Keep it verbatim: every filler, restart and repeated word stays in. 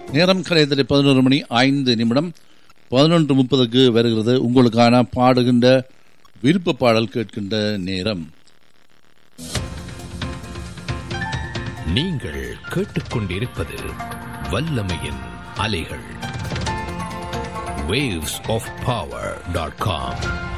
நேரம் கலையத்திலே பதினோரு மணி ஐந்து நிமிடம். பதினொன்று முப்பதுக்கு வருகிறது உங்களுக்கான பாடுகின்ற விருப்ப பாடல் கேட்கின்ற நேரம். நீங்கள் கேட்டுக்கொண்டிருப்பது வல்லமையின் அலைகள். waves of power dot com